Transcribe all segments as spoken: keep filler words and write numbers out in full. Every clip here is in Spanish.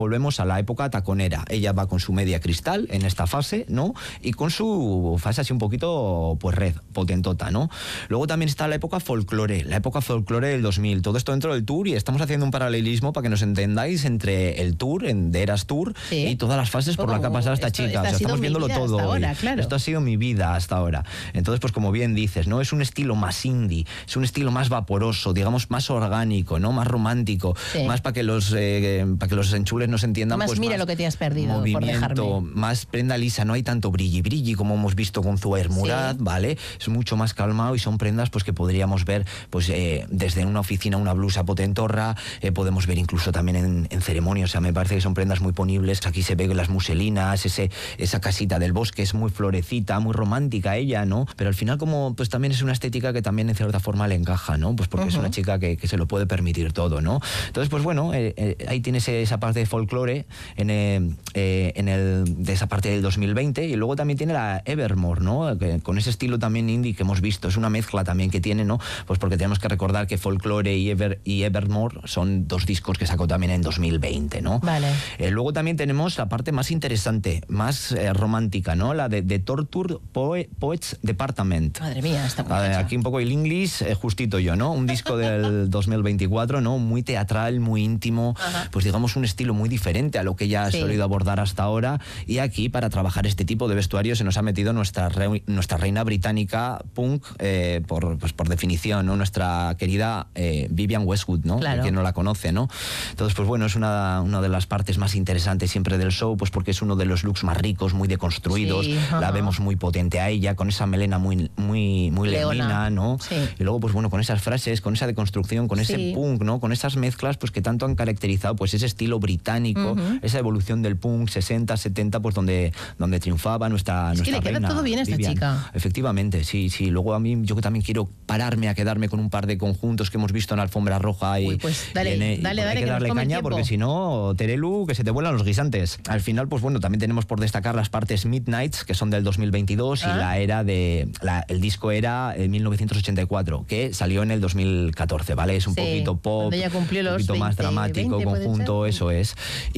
Volvemos a la época taconera. Ella va con su media cristal en esta fase, ¿no? Y con su fase así un poquito, pues red, potentota, ¿no? Luego también está la época folclore, la época folclore del dos mil. Todo esto dentro del tour, y estamos haciendo un paralelismo para que nos entendáis entre el tour, en de Eras Tour, sí, y todas las fases por las que ha pasado esta esto, chica. Esta o sea, estamos viéndolo todo hoy. Ahora, claro. Esto ha sido mi vida hasta ahora. Entonces, pues como bien dices, ¿no? Es un estilo más indie, es un estilo más vaporoso, digamos más orgánico, ¿no? Más romántico, sí, más para que los eh, para que los enchules nos entiendan. Más Pues, mira más lo que te has perdido movimiento, por dejarme. Más prenda lisa, no hay tanto brilli brilli como hemos visto con Zuhair Murad, sí, ¿vale? Es mucho más calmado y son prendas pues que podríamos ver pues eh, desde una oficina una blusa potentorra, eh, podemos ver incluso también en, en ceremonia, o sea, me parece que son prendas muy ponibles. Aquí se ve las muselinas, ese, esa casita del bosque es muy florecita, muy romántica ella, ¿no? Pero al final como pues también es una estética que también en cierta forma le encaja, ¿no? Pues porque uh-huh. es una chica que, que se lo puede permitir todo, ¿no? Entonces pues bueno, eh, eh, ahí tienes esa parte de folclore en, eh, eh, en el, de esa parte del dos mil veinte, y luego también tiene la Evermore, ¿no? Que, con ese estilo también indie que hemos visto, es una mezcla también que tiene, ¿no? Pues porque tenemos que recordar que Folklore y, Ever, y Evermore son dos discos que sacó también en dos mil veinte, ¿no? Vale. Eh, luego también tenemos la parte más interesante, más eh, romántica, ¿no? La de, de Torture Poe, Poets Department. Madre mía, está muy eh, Aquí un poco el inglés, eh, justito yo, ¿no? Un disco del dos mil veinticuatro, ¿no? Muy teatral, muy íntimo, ajá, pues digamos un estilo muy diferente a lo que ella ha sí. solido abordar hasta ahora, y aquí para trabajar este tipo de vestuario se nos ha metido nuestra, re, nuestra reina británica punk, eh, por, pues por definición, ¿no? Nuestra querida eh, Vivienne Westwood, ¿no? Claro. Quien no la conoce, ¿no? Entonces, pues bueno, es una, una de las partes más interesantes siempre del show, pues porque es uno de los looks más ricos, muy deconstruidos, sí, la vemos muy potente a ella, con esa melena muy, muy, muy leonina, ¿no? Sí. Y luego, pues bueno, con esas frases, con esa deconstrucción, con ese sí. punk, ¿no? Con esas mezclas, pues que tanto han caracterizado, pues ese estilo británico, uh-huh. esa evolución del punk sesenta, setenta, pues donde, donde triunfaba nuestra, es nuestra que le reina, queda todo bien a esta Vivienne. chica. Efectivamente, sí, sí. Luego a mí, yo que también quiero pararme a quedarme con un par de conjuntos que hemos visto en Alfombra Roja y, Uy, pues dale, y en, y dale, dale, hay que, que darle caña porque si no, Terelu, que se te vuelan los guisantes. Al final, pues bueno, también tenemos por destacar las partes Midnights, que son del dos mil veintidós, ah. y la era de, la, el disco era en mil novecientos ochenta y cuatro, que salió en el dos mil catorce, ¿vale? Es un sí, poquito pop, ya cumplió los un poquito veinte, más dramático, veinte, conjunto, eso es.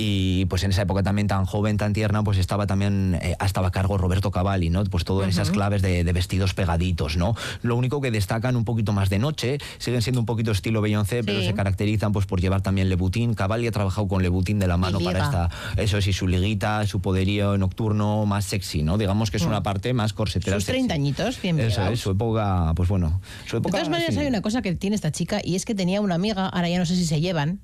Y pues en esa época también tan joven, tan tierna, pues estaba también, eh, estaba a cargo Roberto Cavalli, ¿no? Pues todas uh-huh. esas claves de, de vestidos pegaditos, ¿no? Lo único que destacan un poquito más de noche, siguen siendo un poquito estilo Beyoncé, sí. pero se caracterizan pues por llevar también Louboutin. Cavalli ha trabajado con Louboutin de la mano para esta, eso es, y su liguita, su poderío nocturno más sexy, ¿no? Digamos que es uh-huh. una parte más corsetera. Sus treinta añitos, bien Eso pegados. Es, su época, pues bueno. Su época, de todas maneras, sí. hay una cosa que tiene esta chica, y es que tenía una amiga, ahora ya no sé si se llevan,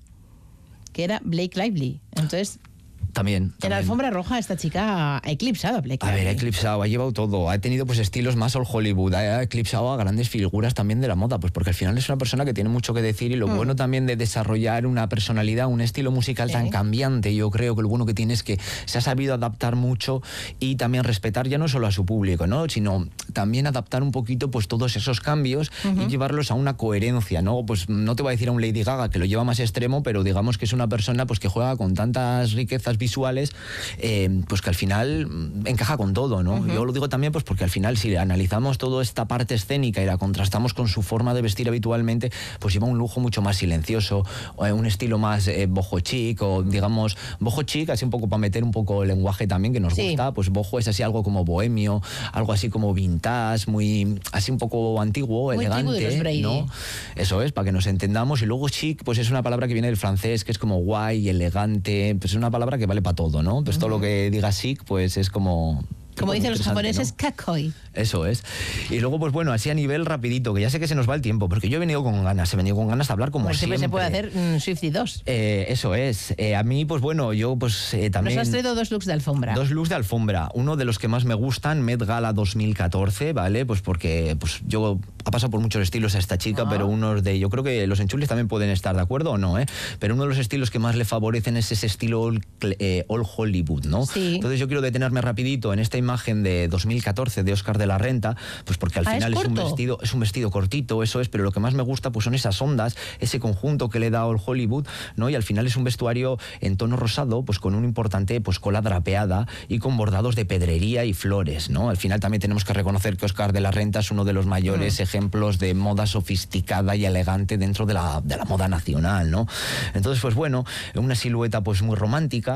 que era Blake Lively. Entonces... También, también. En la Alfombra Roja esta chica ha eclipsado a Blake Lively. A ver, ha eclipsado, ha llevado todo, ha tenido pues estilos más old Hollywood, ha eclipsado a grandes figuras también de la moda, pues porque al final es una persona que tiene mucho que decir, y lo mm. bueno también de desarrollar una personalidad, un estilo musical sí. tan cambiante, yo creo que lo bueno que tiene es que se ha sabido adaptar mucho y también respetar ya no solo a su público, ¿no? Sino también adaptar un poquito pues todos esos cambios uh-huh. y llevarlos a una coherencia, ¿no? Pues no te voy a decir a un Lady Gaga que lo lleva más extremo, pero digamos que es una persona pues que juega con tantas riquezas visuales, eh, pues que al final encaja con todo, ¿no? Uh-huh. Yo lo digo también pues porque al final si analizamos toda esta parte escénica y la contrastamos con su forma de vestir habitualmente, pues lleva un lujo mucho más silencioso, eh, un estilo más eh, boho chic, o digamos boho chic, así un poco para meter un poco el lenguaje también que nos sí. gusta, pues boho es así algo como bohemio, algo así como vintage, muy así un poco antiguo, muy elegante, ¿no? Eso es, para que nos entendamos. Y luego chic, pues es una palabra que viene del francés, que es como guay, elegante, pues es una palabra que vale para todo, ¿no? Pues uh-huh. todo lo que diga chic, pues es como... Como dicen los japoneses, ¿no? Kakoi. Eso es. Y luego, pues bueno, así a nivel rapidito, que ya sé que se nos va el tiempo, porque yo he venido con ganas, he venido con ganas de hablar como pues siempre. siempre se puede hacer mm, Swiftie dos. Eh, eso es. Eh, a mí, pues bueno, yo pues eh, también... Nos has traído dos looks de alfombra. Dos looks de alfombra. Uno de los que más me gustan, Met Gala dos mil catorce, ¿vale? Pues porque pues yo ha pasado por muchos estilos a esta chica, oh. pero unos de... Yo creo que los enchules también pueden estar de acuerdo o no, ¿eh? Pero uno de los estilos que más le favorecen es ese estilo old, eh, old Hollywood, ¿no? Sí. Entonces yo quiero detenerme rapidito en esta imagen de dos mil catorce de Óscar de la Renta, pues porque al ah, final es, es un vestido es un vestido cortito, eso es, pero lo que más me gusta pues son esas ondas, ese conjunto que le da Old Hollywood, ¿no? Y al final es un vestuario en tono rosado, pues con un importante pues cola drapeada y con bordados de pedrería y flores, ¿no? Al final también tenemos que reconocer que Óscar de la Renta es uno de los mayores mm. ejemplos de moda sofisticada y elegante dentro de la, de la moda nacional, ¿no? Entonces, pues bueno, una silueta pues muy romántica.